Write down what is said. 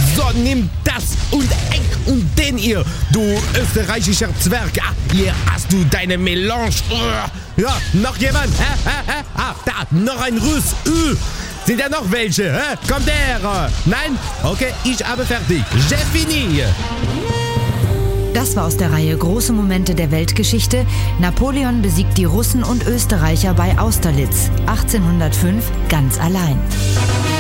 So, nimm das und den hier, du österreichischer Zwerg. Hier hast du deine Melange. Ja, noch jemand? Da, noch ein Russ. Sind ja noch welche? Kommt der? Nein? Okay, ich habe fertig. J'ai fini. Das war aus der Reihe Große Momente der Weltgeschichte. Napoleon besiegt die Russen und Österreicher bei Austerlitz 1805 ganz allein.